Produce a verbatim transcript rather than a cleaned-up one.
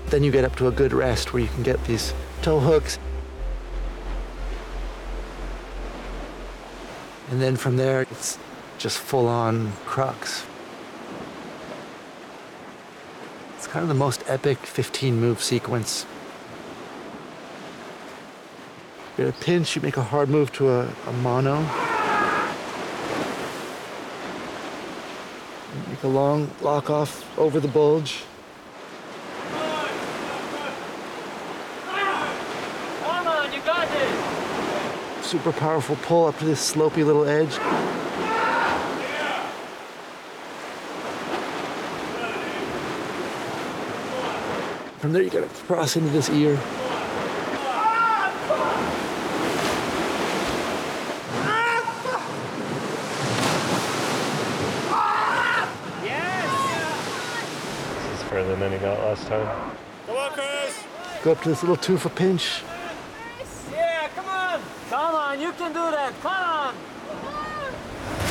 Then you get up to a good rest where you can get these tow hooks. And then from there, it's just full-on crux. It's kind of the most epic fifteen-move sequence. You get a pinch, you make a hard move to a, a mono. Make a long lock off over the bulge. Come on, you got this! Super powerful pull up to this slopey little edge. From there you gotta cross into this ear. This is further than he got last time. Come on, Chris! Go up to this little two for pinch. Yeah, come on! Come on, you can do that, come on!